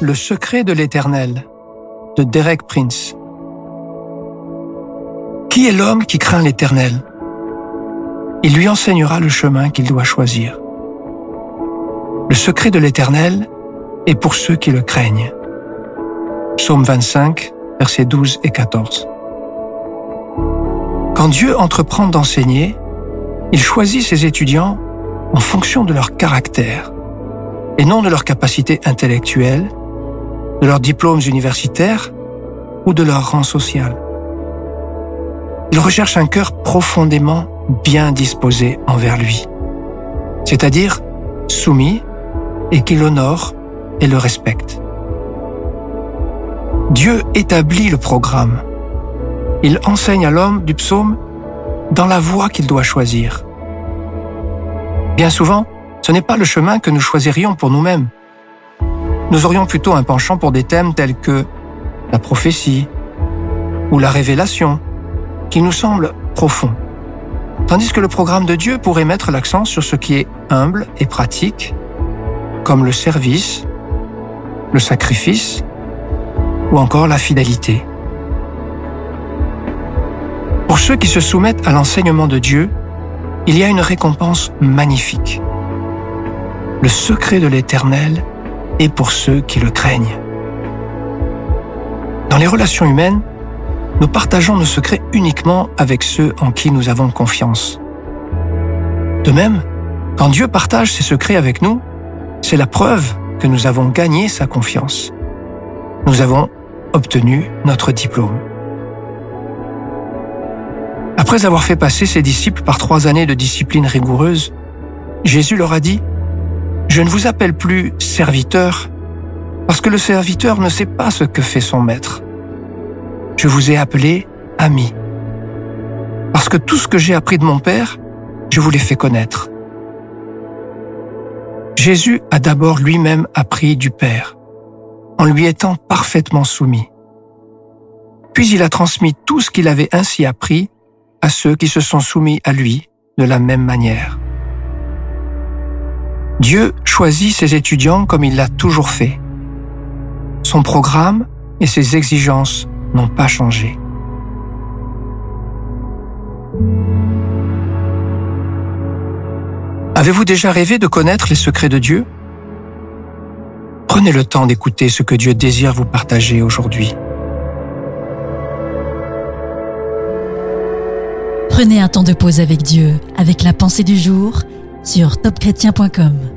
Le secret de l'Éternel de Derek Prince. Qui est l'homme qui craint l'Éternel? Il lui enseignera le chemin qu'il doit choisir. Le secret de l'Éternel est pour ceux qui le craignent. Psaume 25, versets 12 et 14. Quand Dieu entreprend d'enseigner, il choisit ses étudiants en fonction de leur caractère et non de leur capacité intellectuelle, de leurs diplômes universitaires ou de leur rang social. Il recherche un cœur profondément bien disposé envers lui, c'est-à-dire soumis et qui l'honore et le respecte. Dieu établit le programme. Il enseigne à l'homme du psaume dans la voie qu'il doit choisir. Bien souvent, ce n'est pas le chemin que nous choisirions pour nous-mêmes. Nous aurions plutôt un penchant pour des thèmes tels que la prophétie ou la révélation, qui nous semblent profonds. Tandis que le programme de Dieu pourrait mettre l'accent sur ce qui est humble et pratique, comme le service, le sacrifice ou encore la fidélité. Pour ceux qui se soumettent à l'enseignement de Dieu, il y a une récompense magnifique. Le secret de l'Éternel est pour ceux qui le craignent. Dans les relations humaines, nous partageons nos secrets uniquement avec ceux en qui nous avons confiance. De même, quand Dieu partage ses secrets avec nous, c'est la preuve que nous avons gagné sa confiance. Nous avons obtenu notre diplôme. Après avoir fait passer ses disciples par 3 années de discipline rigoureuse, Jésus leur a dit « Je ne vous appelle plus serviteurs, parce que le serviteur ne sait pas ce que fait son maître. Je vous ai appelés amis, parce que tout ce que j'ai appris de mon Père, je vous l'ai fait connaître. » Jésus a d'abord lui-même appris du Père, en lui étant parfaitement soumis. Puis il a transmis tout ce qu'il avait ainsi appris à ceux qui se sont soumis à lui de la même manière. Dieu choisit ses étudiants comme il l'a toujours fait. Son programme et ses exigences n'ont pas changé. Avez-vous déjà rêvé de connaître les secrets de Dieu? Prenez le temps d'écouter ce que Dieu désire vous partager aujourd'hui. Prenez un temps de pause avec Dieu, avec la pensée du jour sur topchrétien.com.